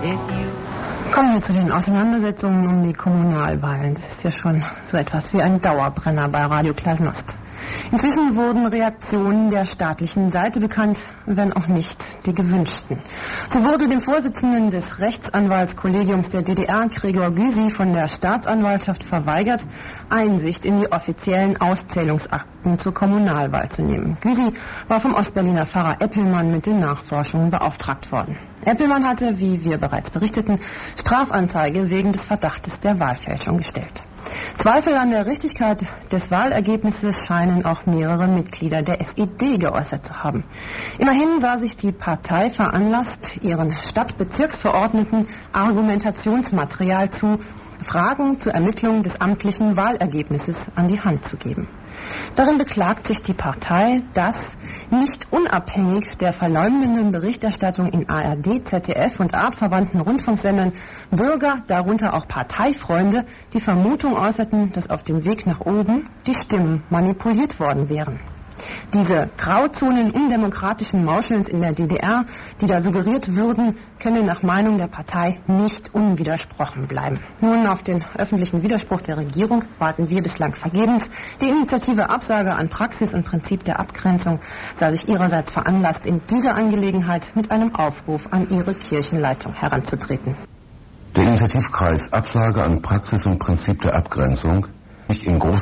Kommen wir zu den Auseinandersetzungen um die Kommunalwahlen. Das ist ja schon so etwas wie ein Dauerbrenner bei Radio Klasnost. Inzwischen wurden Reaktionen der staatlichen Seite bekannt, wenn auch nicht die gewünschten. So wurde dem Vorsitzenden des Rechtsanwaltskollegiums der DDR, Gregor Gysi, von der Staatsanwaltschaft verweigert, Einsicht in die offiziellen Auszählungsakten zur Kommunalwahl zu nehmen. Gysi war vom Ostberliner Pfarrer Eppelmann mit den Nachforschungen beauftragt worden. Eppelmann hatte, wie wir bereits berichteten, Strafanzeige wegen des Verdachtes der Wahlfälschung gestellt. Zweifel an der Richtigkeit des Wahlergebnisses scheinen auch mehrere Mitglieder der SED geäußert zu haben. Immerhin sah sich die Partei veranlasst, ihren Stadtbezirksverordneten Argumentationsmaterial zu Fragen zur Ermittlung des amtlichen Wahlergebnisses an die Hand zu geben. Darin beklagt sich die Partei, dass nicht unabhängig der verleumdenden Berichterstattung in ARD, ZDF und artverwandten Rundfunksendern Bürger, darunter auch Parteifreunde, die Vermutung äußerten, dass auf dem Weg nach oben die Stimmen manipuliert worden wären. Diese Grauzonen undemokratischen Mauschelns in der DDR, die da suggeriert würden, können nach Meinung der Partei nicht unwidersprochen bleiben. Nun auf den öffentlichen Widerspruch der Regierung warten wir bislang vergebens. Die Initiative Absage an Praxis und Prinzip der Abgrenzung sah sich ihrerseits veranlasst, in dieser Angelegenheit mit einem Aufruf an ihre Kirchenleitung heranzutreten. Der Initiativkreis Absage an Praxis und Prinzip der Abgrenzung, nicht in